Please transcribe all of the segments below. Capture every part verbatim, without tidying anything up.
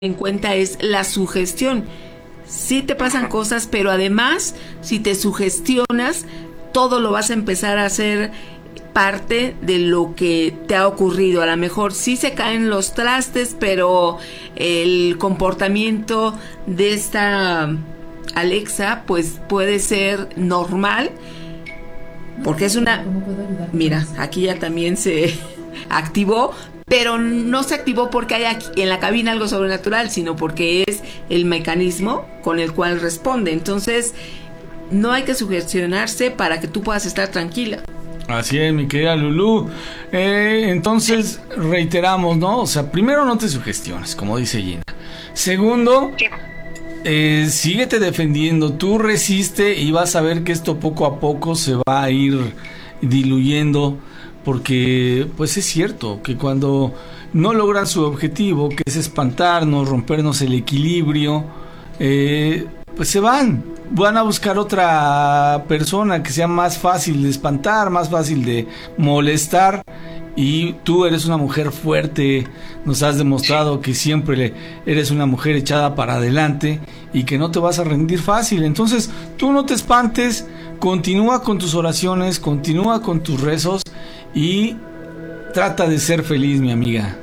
en cuenta es la sugestión. Sí te pasan cosas, pero además, si te sugestionas, todo lo vas a empezar a hacer parte de lo que te ha ocurrido. A lo mejor sí se caen los trastes, pero el comportamiento de esta Alexa, pues puede ser normal, porque es una... Mira, aquí ya también se activó, pero no se activó porque hay aquí en la cabina algo sobrenatural, sino porque es el mecanismo con el cual responde. Entonces, no hay que sugestionarse para que tú puedas estar tranquila. Así es, mi querida Lulú. Eh, entonces, reiteramos, ¿no? O sea, primero, no te sugestiones, como dice Gina. Segundo, eh, síguete defendiendo. Tú resiste y vas a ver que esto poco a poco se va a ir diluyendo. Porque, pues es cierto que cuando no logran su objetivo, que es espantarnos, rompernos el equilibrio, eh, pues se van. Van a buscar otra persona que sea más fácil de espantar, más fácil de molestar. Y tú eres una mujer fuerte, nos has demostrado que siempre eres una mujer echada para adelante y que no te vas a rendir fácil. Entonces, tú no te espantes, continúa con tus oraciones, continúa con tus rezos y trata de ser feliz, mi amiga.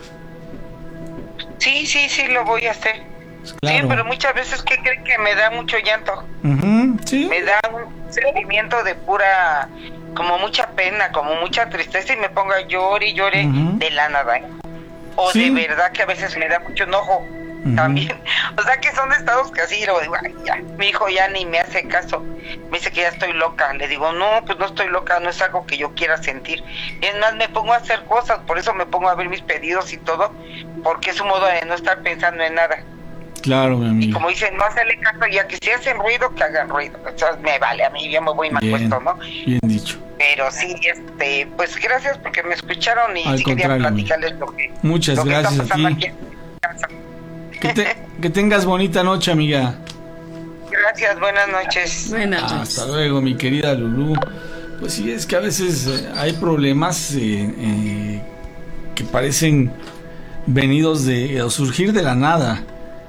Sí, sí, sí, lo voy a hacer. Claro. Sí, pero muchas veces, ¿qué creen? Que me da mucho llanto. Uh-huh, ¿sí? Me da un sentimiento de pura, como mucha pena, como mucha tristeza, y me pongo a llorar y llore uh-huh. de la nada, ¿eh? O sí. De verdad que a veces me da mucho enojo uh-huh. también. O sea que son estados que así, lo digo, ay, ya, mi hijo ya ni me hace caso. Me dice que ya estoy loca. Le digo, no, pues no estoy loca, no es algo que yo quiera sentir. Es más, me pongo a hacer cosas, por eso me pongo a ver mis pedidos y todo, porque es un modo de no estar pensando en nada. Claro, mi amigo. Y como dicen, no hacerle caso, ya que si hacen ruido, que hagan ruido. O sea, me vale, a mí ya me voy más puesto, ¿no? Bien dicho. Pero sí, este, pues gracias porque me escucharon y Al sí quería contrario, platicarles lo que muchas lo que gracias está a ti. Aquí en casa. Que, te, que tengas bonita noche, amiga. Gracias, buenas noches. Buenas noches. Hasta luego, mi querida Lulú. Pues sí, es que a veces eh, hay problemas eh, eh, que parecen venidos de o surgir de la nada.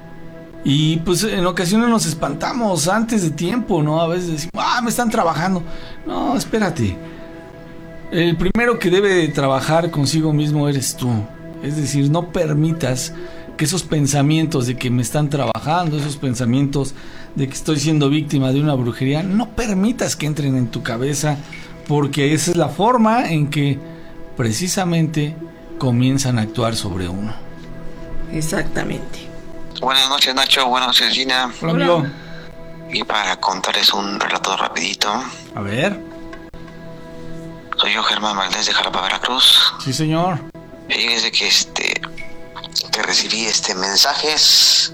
Y pues en ocasiones nos espantamos antes de tiempo, ¿no? A veces decimos, ah, me están trabajando. No, espérate. El primero que debe trabajar consigo mismo eres tú. Es decir, no permitas que esos pensamientos de que me están trabajando, esos pensamientos de que estoy siendo víctima de una brujería, no permitas que entren en tu cabeza, porque esa es la forma en que precisamente comienzan a actuar sobre uno. Exactamente. Buenas noches, Nacho. Buenas noches, Gina. Hola, amigo. Y para contarles un relato rapidito. A ver. Soy yo, Germán Valdés, de Jalapa, Veracruz. Sí, señor. Fíjense que este que recibí este mensajes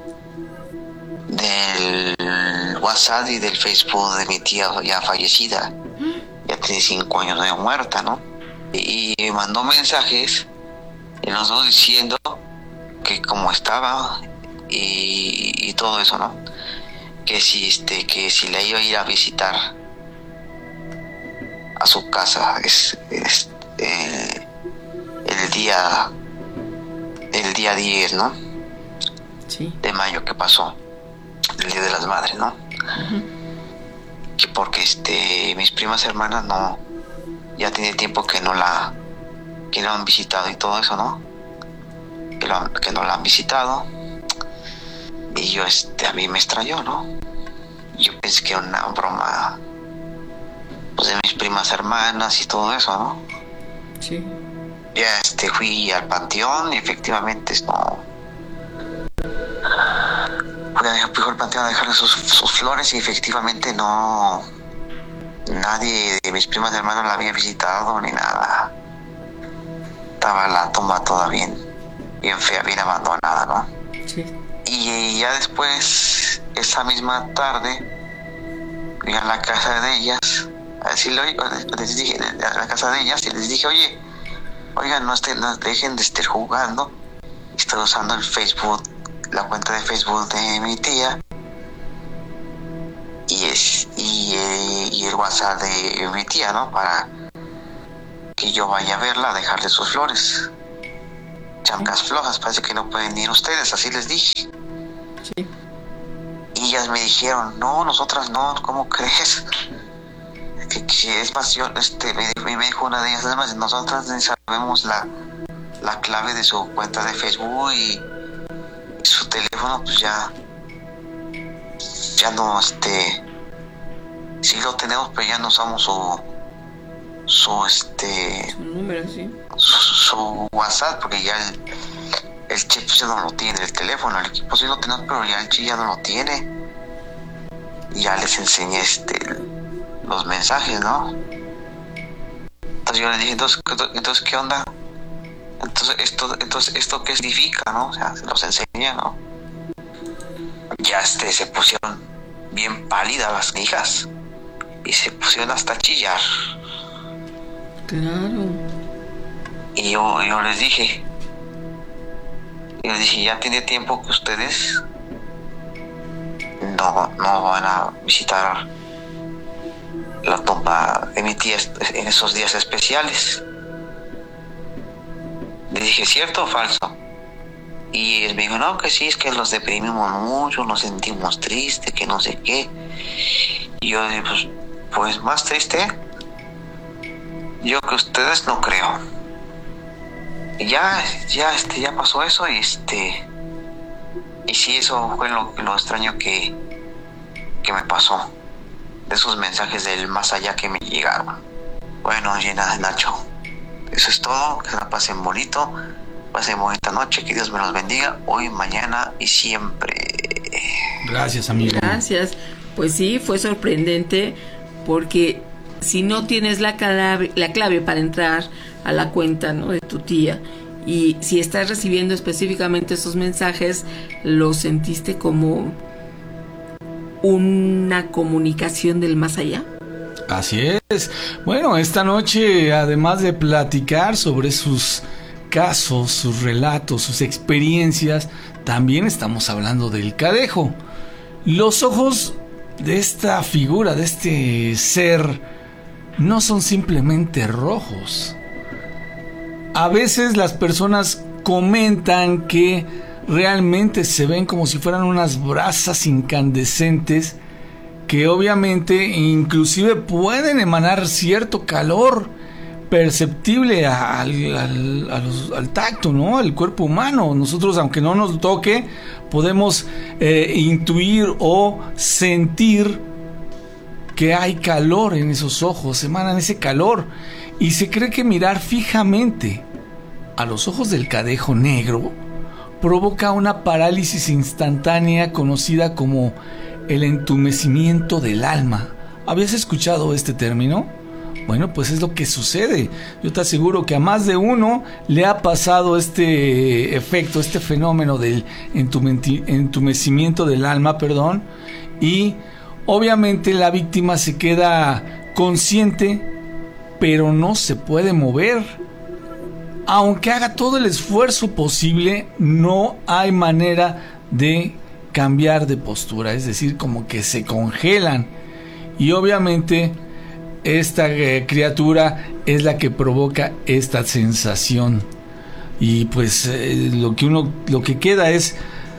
del WhatsApp y del Facebook de mi tía ya fallecida. Ya tiene cinco años de muerta, ¿no? Y me mandó mensajes y los dos diciendo que cómo estaba y, y todo eso, ¿no? Que si este que si le iba a ir a visitar a su casa es, es eh, el día el día diez, ¿no? Sí. De mayo que pasó, el Día de las Madres, ¿no? Uh-huh. Que porque este mis primas hermanas no, ya tiene tiempo que no la que no han visitado y todo eso, ¿no? Que, lo, que no la han visitado. Y yo, este, a mí me extrañó, ¿no? Yo pensé que era una broma, pues, de mis primas hermanas y todo eso, ¿no? Sí. Ya, este, fui al panteón y efectivamente, no. Fui al panteón a dejarle sus, sus flores y efectivamente no. Nadie de mis primas hermanas la había visitado ni nada. Estaba la tumba toda bien. bien fea, bien abandonada, ¿no? Sí. Y ya después, esa misma tarde, fui a la casa de ellas, a decirle, oye, les dije, a la casa de ellas, y les dije, oye, oigan, no, estén, no dejen de estar jugando, estoy usando el Facebook, la cuenta de Facebook de mi tía, y es y, eh, y el WhatsApp de mi tía, ¿no? Para que yo vaya a verla, a dejarle sus flores. chancas flojas, parece que no pueden ir ustedes, así les dije. Sí. Y ellas me dijeron, no, nosotras no, ¿cómo crees? Que, que es más, yo, este, me, me dijo una de ellas, además, nosotras ni sabemos la, la clave de su cuenta de Facebook y, y su teléfono, pues ya, ya no, este, sí lo tenemos, pero ya no usamos su, su, este, su número, sí. Su, su WhatsApp, porque ya el, el chip ya no lo tiene, el teléfono, el equipo sí lo tenemos, pero ya el chip ya no lo tiene. Y ya les enseñé este los mensajes, ¿no? Entonces yo les dije, entonces, entonces ¿qué onda? Entonces esto, entonces esto qué significa, ¿no? O sea, se los enseñé, ¿no? Ya este se pusieron bien pálidas las hijas y se pusieron hasta a chillar. Claro. Y yo, yo les dije, yo les dije, ya tiene tiempo que ustedes no, no van a visitar la tumba de mi tía en esos días especiales. Le dije, ¿cierto o falso? Y él me dijo, no, que sí, es que los deprimimos mucho, nos sentimos tristes, que no sé qué. Y yo dije, pues, pues más triste, yo que ustedes no creo. Y ya, ya, este, ya pasó eso y este, y sí, eso fue lo, lo extraño que, que me pasó, de esos mensajes del más allá que me llegaron. Bueno, Gina, Nacho, eso es todo, que la pasen bonito, pasen bonita noche, que Dios me los bendiga, hoy, mañana y siempre. Gracias, amigo. Gracias. Pues sí, fue sorprendente, porque si no tienes la clave, la clave para entrar a la cuenta, ¿no?, de tu tía, y si estás recibiendo específicamente esos mensajes, ¿los sentiste como una comunicación del más allá? Así es. Bueno, esta noche, además de platicar sobre sus casos, sus relatos, sus experiencias, también estamos hablando del cadejo. Los ojos de esta figura, de este ser, no son simplemente rojos. A veces las personas comentan que realmente se ven como si fueran unas brasas incandescentes que obviamente inclusive pueden emanar cierto calor perceptible al, al, a los, al tacto, ¿no?, al cuerpo humano. Nosotros, aunque no nos toque, podemos eh, intuir o sentir que hay calor en esos ojos, emanan ese calor, y se cree que mirar fijamente a los ojos del cadejo negro provoca una parálisis instantánea conocida como el entumecimiento del alma. ¿Habías escuchado este término? Bueno, pues es lo que sucede. Yo te aseguro que a más de uno le ha pasado este efecto, este fenómeno del entumecimiento del alma, perdón, y obviamente la víctima se queda consciente, pero no se puede mover. Aunque haga todo el esfuerzo posible, no hay manera de cambiar de postura, es decir, como que se congelan. Y obviamente esta eh, criatura es la que provoca esta sensación. Y pues eh, lo que uno, lo que queda es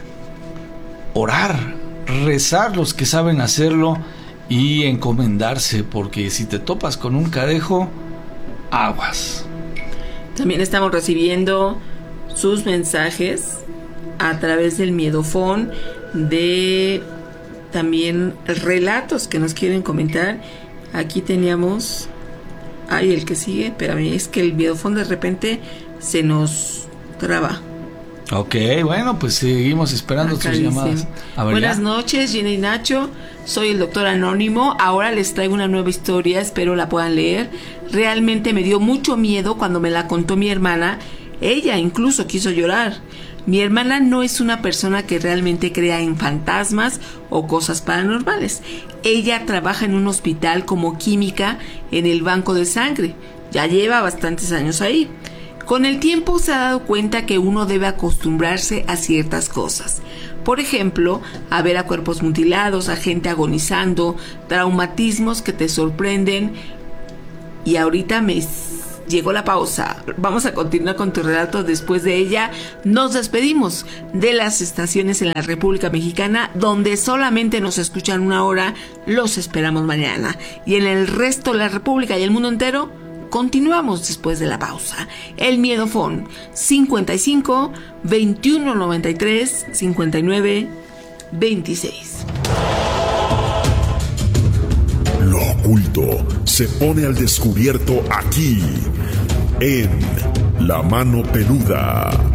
orar, rezar los que saben hacerlo y encomendarse, porque si te topas con un cadejo, aguas. También estamos recibiendo sus mensajes a través del miedofón, de también relatos que nos quieren comentar. Aquí teníamos, ay, el que sigue, espérame, es que el miedofón de repente se nos traba. Ok, bueno, pues seguimos esperando Acá sus dicen, llamadas. A ver, buenas ya. noches, Gina y Nacho. Soy el doctor Anónimo. Ahora les traigo una nueva historia, espero la puedan leer. Realmente me dio mucho miedo cuando me la contó mi hermana. Ella incluso quiso llorar. Mi hermana no es una persona que realmente crea en fantasmas o cosas paranormales. Ella trabaja en un hospital como química en el banco de sangre. Ya lleva bastantes años ahí. Con el tiempo se ha dado cuenta que uno debe acostumbrarse a ciertas cosas. Por ejemplo, a ver a cuerpos mutilados, a gente agonizando, traumatismos que te sorprenden. Y ahorita me, Llegó la pausa. Vamos a continuar con tu relato. Después de ella, nos despedimos de las estaciones en la República Mexicana, donde solamente nos escuchan una hora. Los esperamos mañana. Y en el resto de la República y el mundo entero, continuamos después de la pausa. El Miedofón, cincuenta y cinco, veintiuno noventa y tres, cincuenta y nueve, veintiséis. Lo oculto se pone al descubierto aquí, en La Mano Peluda.